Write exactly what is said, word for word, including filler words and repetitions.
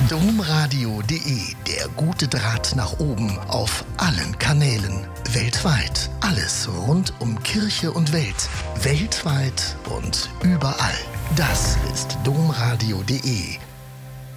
domradio punkt de, der gute Draht nach oben auf allen Kanälen. Weltweit. Alles rund um Kirche und Welt. Weltweit und überall. Das ist domradio punkt de.